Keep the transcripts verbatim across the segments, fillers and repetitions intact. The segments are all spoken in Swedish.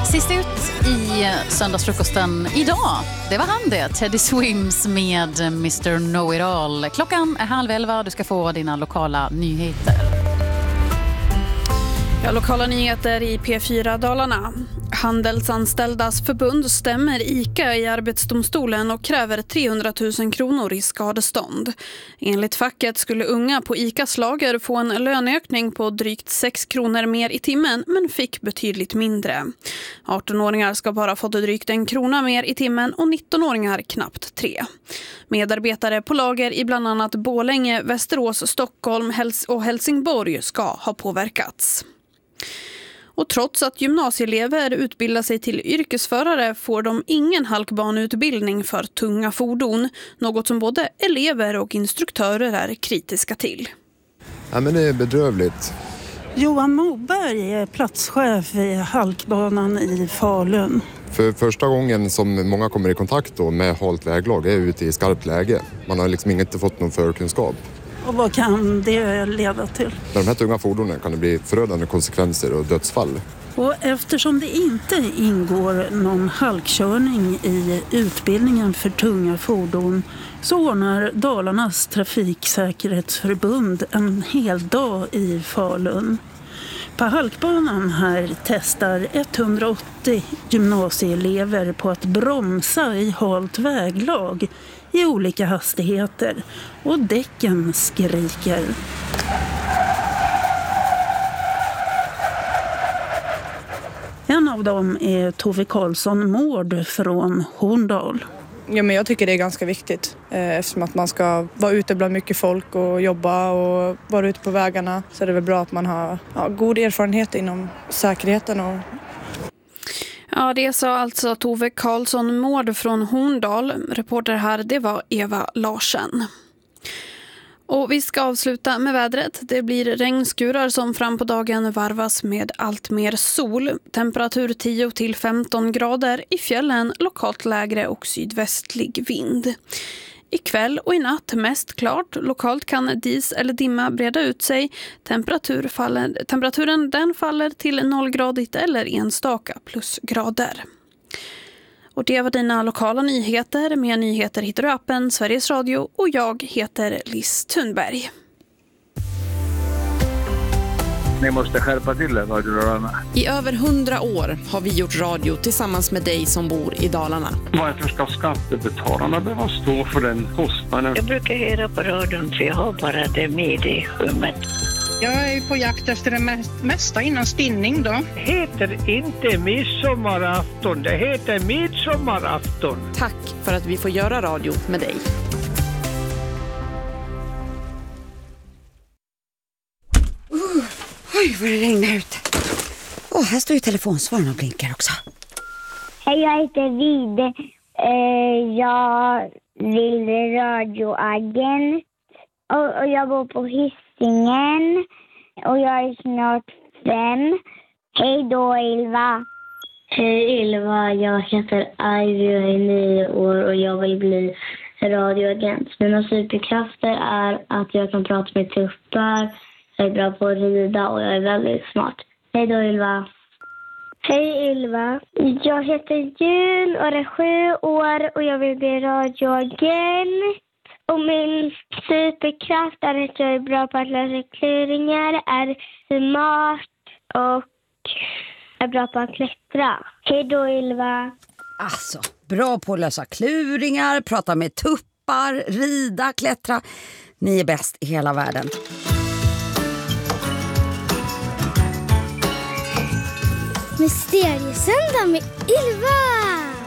Sist ut i söndagsfrukosten idag, det var han det, Teddy Swims med mister Know-It-All. Klockan är halv elva, du ska få dina lokala nyheter. Ja, lokala nyheter i P fyra Dalarna. Handelsanställdas förbund stämmer ICA i Arbetsdomstolen och kräver trehundratusen kronor i skadestånd. Enligt facket skulle unga på ICAs lager få en löneökning på drygt sex kronor mer i timmen men fick betydligt mindre. arton-åringar ska bara fått drygt en krona mer i timmen och nitton-åringar knappt tre. Medarbetare på lager i bland annat Borlänge, Västerås, Stockholm och Helsingborg ska ha påverkats. Och trots att gymnasieelever utbildar sig till yrkesförare får de ingen halkbaneutbildning för tunga fordon. Något som både elever och instruktörer är kritiska till. Ja, men det är bedrövligt. Johan Moberg är platschef i halkbanan i Falun. För första gången som många kommer i kontakt då med halt väglag är ute i skarpt läge. Man har liksom inte fått någon förkunskap. Och vad kan det leda till? Med de här tunga fordonen kan det bli förödande konsekvenser och dödsfall. Och eftersom det inte ingår någon halkkörning i utbildningen för tunga fordon så ordnar Dalarnas trafiksäkerhetsförbund en hel dag i Falun. På halkbanan här testar etthundraåttio gymnasieelever på att bromsa i halt väglag i olika hastigheter och däcken skriker. En av dem är Tove Karlsson Mård från Horndal. Ja, men jag tycker det är ganska viktigt eh, eftersom att man ska vara ute bland mycket folk och jobba och vara ute på vägarna. Så är det väl bra att man har ja, god erfarenhet inom säkerheten. Och... Ja, det sa alltså Tove Karlsson Mård från Horndal. Reporter här, det var Eva Larsen. Och vi ska avsluta med vädret. Det blir regnskurar som fram på dagen varvas med allt mer sol. Temperatur tio till femton grader, i fjällen lokalt lägre och sydvästlig vind. Ikväll och i natt mest klart. Lokalt kan dis eller dimma breda ut sig. Temperatur faller, temperaturen den faller till nollgradigt eller enstaka plusgrader. Och det var dina lokala nyheter. Mer nyheter hittar du appen Sveriges Radio och jag heter Liz Thunberg. Ni måste skärpa till det, Radio Dalarna. I över hundra år har vi gjort radio tillsammans med dig som bor i Dalarna. Varför ska skattebetalarna behöva stå för den kostnaden? Jag brukar höra på radion för jag har bara det med i rummet. Jag är på jakt efter det mesta innan spinning då. Det heter inte midsommarafton, det heter midsommarafton. Tack för att vi får göra radio med dig. Uh, oj, vad det regnar ut. Åh, oh, här står ju telefonsvararen och blinkar också. Hej, jag heter Vide. Uh, jag vill radioagent. Och, och jag bor på Hisingen. Och jag är snart fem. Hej då, Ylva. Hej Ylva, jag heter Ivy, jag är nio år och jag vill bli radioagent. Mina superkrafter är att jag kan prata med tuppar, jag är bra på att rida och jag är väldigt smart. Hej då Ylva. Hej Ylva, jag heter Jun och är sju år och jag vill bli radioagent. Och min superkraft är att jag är bra på att läsa kluringar, är smart och är bra på att klättra. Hej då Ylva. Alltså, bra på att lösa kluringar, prata med tuppar, rida, klättra. Ni är bäst i hela världen. Mysteriesöndag med Ylva!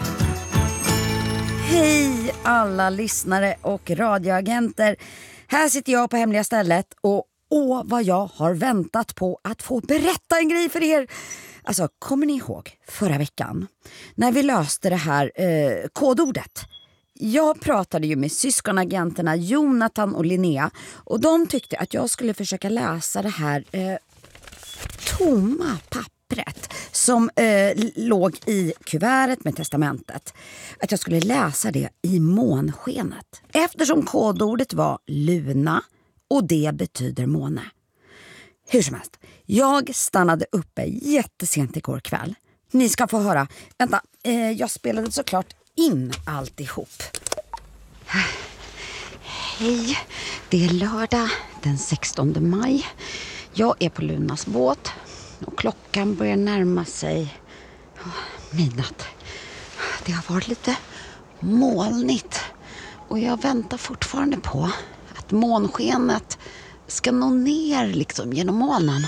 Hej alla lyssnare och radioagenter. Här sitter jag på hemliga stället och åh vad jag har väntat på att få berätta en grej för er. Alltså, kommer ni ihåg förra veckan när vi löste det här eh, kodordet? Jag pratade ju med syskonagenterna Jonathan och Linnea och de tyckte att jag skulle försöka läsa det här eh, tomma pappret som eh, låg i kuvertet med testamentet. Att jag skulle läsa det i månskenet. Eftersom kodordet var Luna och det betyder måne. Hur som helst, jag stannade uppe jättesent igår kväll. Ni ska få höra. Vänta, eh, jag spelade såklart in alltihop. Hej, det är lördag den sextonde maj. Jag är på Lunas båt och klockan börjar närma sig midnatt. Det har varit lite molnigt och jag väntar fortfarande på att månskenet ska nå ner liksom genom molnen.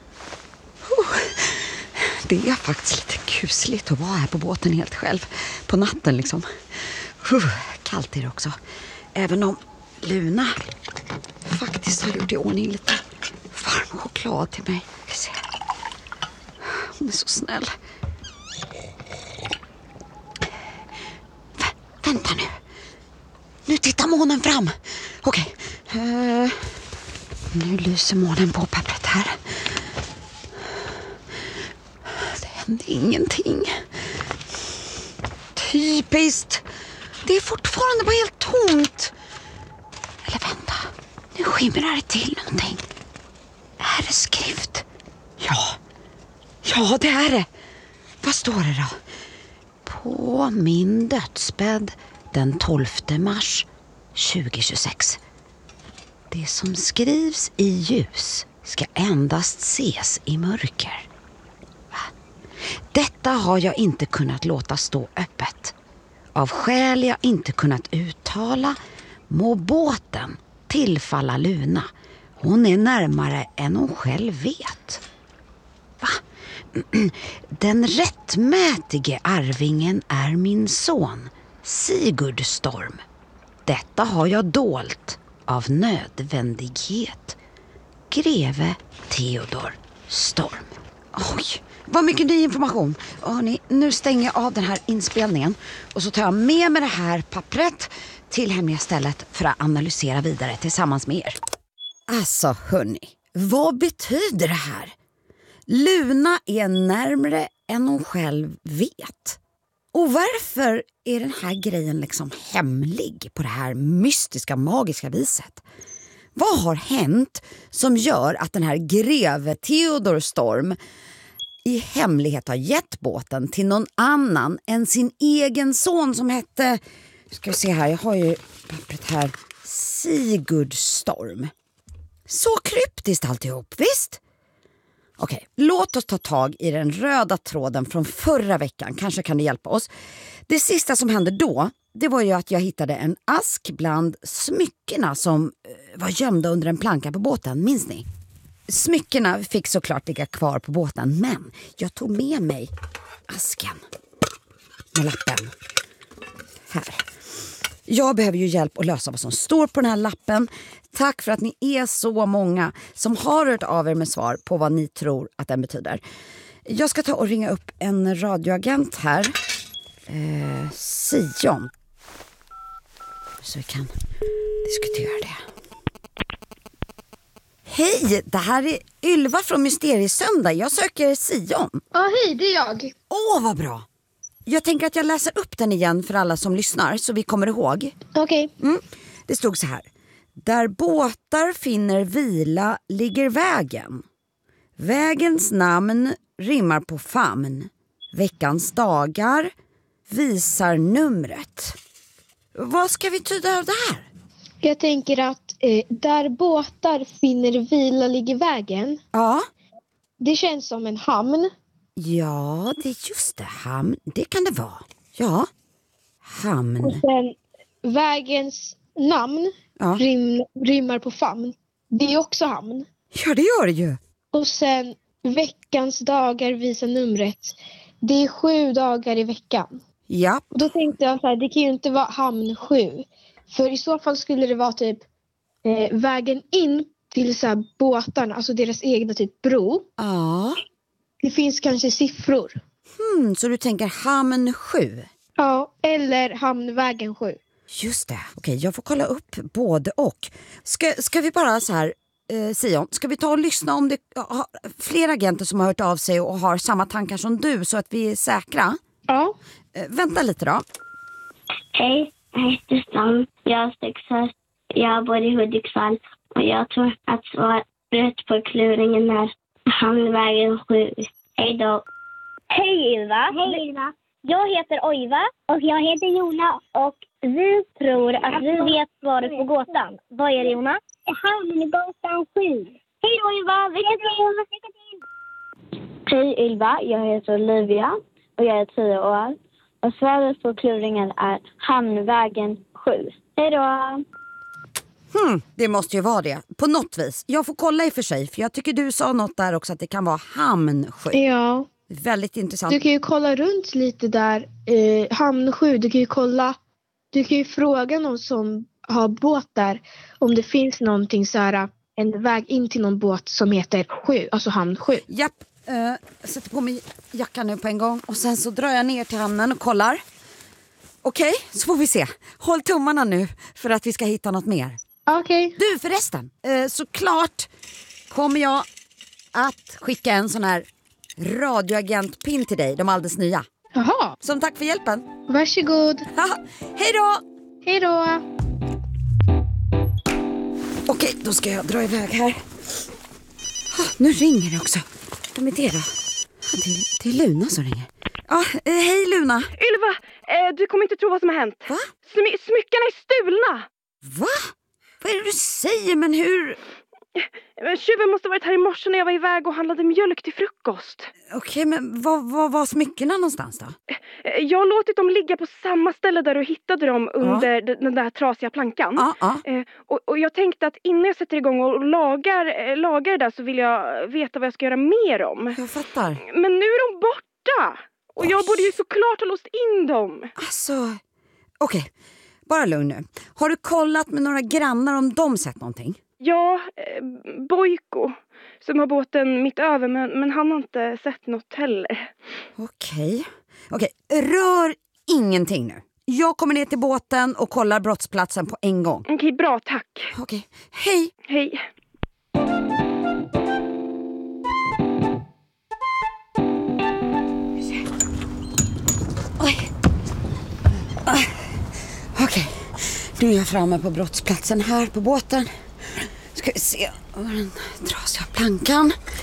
Det är faktiskt lite kusligt att vara här på båten helt själv på natten liksom. Kallt är det också. Även om Luna faktiskt har gjort i ordning lite varm choklad till mig. Hon är så snäll. V- vänta nu. Nu tittar månen fram. Okej. Okay. Uh, nu lyser månen på pappret här. Det händer ingenting. Typiskt. Det är fortfarande bara helt tomt. Eller vänta. Nu skimrar det till någonting. Är det skrift? Ja. Ja, det är det. Vad står det då? På min dödsbädd den tolfte mars tjugohundratjugosex. Det som skrivs i ljus ska endast ses i mörker. Va? Detta har jag inte kunnat låta stå öppet. Av skäl jag inte kunnat uttala må båten tillfalla Luna. Hon är närmare än hon själv vet. Va? Den rättmätige arvingen är min son, Sigurd Storm. Detta har jag dolt av nödvändighet. Greve Theodor Storm. Oj, vad mycket ny information. Hörrni, nu stänger jag av den här inspelningen och så tar jag med mig det här pappret till hemliga stället för att analysera vidare tillsammans med er. Alltså hörni, vad betyder det här? Luna är närmare än hon själv vet. Och varför är den här grejen liksom hemlig på det här mystiska, magiska viset? Vad har hänt som gör att den här greve Theodor Storm i hemlighet har gett båten till någon annan än sin egen son som hette, ska vi se här, jag har ju pappret här, Sigurd Storm. Så kryptiskt alltihop, visst? Okej, låt oss ta tag i den röda tråden från förra veckan. Kanske kan det hjälpa oss. Det sista som hände då, det var ju att jag hittade en ask bland smyckena som var gömda under en planka på båten. Minns ni? Smyckena fick såklart ligga kvar på båten, men jag tog med mig asken med lappen. Här. Jag behöver ju hjälp att lösa vad som står på den här lappen. Tack för att ni är så många som har hört av er med svar på vad ni tror att den betyder. Jag ska ta och ringa upp en radioagent här. Eh, Sion. Så vi kan diskutera det. Hej, det här är Ylva från Mysteriesöndag. Jag söker Sion. Ja, hej, det är jag. Åh, vad bra. Jag tänker att jag läser upp den igen för alla som lyssnar så vi kommer ihåg. Okej. Okay. Mm. Det stod så här. Där båtar finner vila ligger vägen. Vägens namn rimmar på famn. Veckans dagar visar numret. Vad ska vi tyda av det här? Jag tänker att eh, där båtar finner vila ligger vägen. Ja. Det känns som en hamn. Ja, det är just det. Hamn, det kan det vara. Ja, hamn. Och sen vägens namn ja. rim, rimmar på famn. Det är också hamn. Ja, det gör det ju. Och sen veckans dagar visar numret. Det är sju dagar i veckan. Ja. Och då tänkte jag så här, det kan ju inte vara hamn sju. För i så fall skulle det vara typ eh, vägen in till så här båtarna, alltså deras egna typ bro. Ja. Det finns kanske siffror. Hmm, så du tänker hamn sju? Ja, eller hamnvägen sju. Just det. Okej, jag får kolla upp både och. Ska, ska vi bara så här, eh, Sion, ska vi ta och lyssna om det har fler agenter som har hört av sig och har samma tankar som du så att vi är säkra? Ja. Eh, vänta lite då. Hej, jag heter Stan. Jag är sex år. Jag bor i Hudiksvall och jag tror att svaret på kluringen är hamnvägen sju. Hej då. Hej Ylva. Hej Ylva. Jag heter Ojva. Och jag heter Jona. Och vi tror att vi vet svaret på gåtan. Vad är det, Jona? Hamngatan sju. Hej Ojva. Lycka till. Lycka till. Hej Ylva. Jag heter Olivia. Och jag är tio år. Och svaret på kluringen är Hamnvägen sju. Hej då. Hmm, det måste ju vara det. På något vis. Jag får kolla i och för sig. För jag tycker du sa något där också att det kan vara Hamnsjö. Ja. Väldigt intressant. Du kan ju kolla runt lite där. Eh, Hamnsjö. Du kan ju kolla. Du kan ju fråga någon som har båt där. Om det finns någonting så här. En väg in till någon båt som heter Sjö. Alltså Hamnsjö. Japp. Uh, sätter på mig jackan nu på en gång. Och sen så drar jag ner till hamnen och kollar. Okej, okay, så får vi se. Håll tummarna nu för att vi ska hitta något mer. Okej. Okay. Du förresten, uh, såklart kommer jag att skicka en sån här radioagentpin till dig. De alldeles nya. Jaha. Som tack för hjälpen. Varsågod. Hej då. Hej då. Okej, okay, då ska jag dra iväg här. Oh, nu ringer det också. Vem är det då? Det är, det är Luna som ringer. Ja, eh, hej Luna. Ylva, eh, du kommer inte tro vad som har hänt. Va? Smy- smyckarna är stulna. Va? Vad är det du säger? Men hur? Tjuven måste ha varit här i morse när jag var iväg och handlade mjölk till frukost. Okej, okay, men vad var, var smyckorna någonstans då? Jag har låtit dem ligga på samma ställe där du hittade dem under ja. den där trasiga plankan. Ja, ja. Och, och jag tänkte att innan jag sätter igång och lagar, lagar det där så vill jag veta vad jag ska göra mer om. Jag fattar. Men nu är de borta. Och jag borde ju såklart ha låst in dem. Alltså, okej. Okay. Bara lugn nu. Har du kollat med några grannar om de sett någonting? Ja, eh, Bojko som har båten mitt över men, men han har inte sett något heller. Okej. Okej, rör ingenting nu. Jag kommer ner till båten och kollar brottsplatsen på en gång. Okej, bra, tack. Okej, hej. Hej. Oj. Okej, nu är jag framme på brottsplatsen här på båten. Ska vi se var den trasiga plankan.